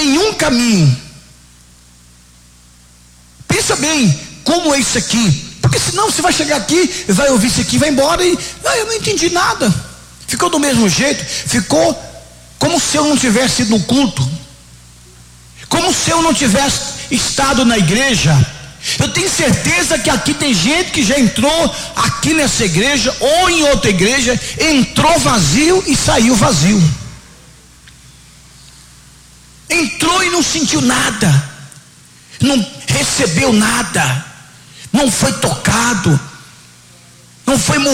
em um caminho. Pensa bem, como é isso aqui? Porque senão você vai chegar aqui, vai ouvir isso aqui, vai embora e eu não entendi nada. Ficou do mesmo jeito, ficou como se eu não tivesse ido no culto, como se eu não tivesse estado na igreja. Eu tenho certeza que aqui tem gente que já entrou aqui nessa igreja ou em outra igreja, entrou vazio e saiu vazio. Entrou e não sentiu nada, não recebeu nada, não foi tocado, não foi movido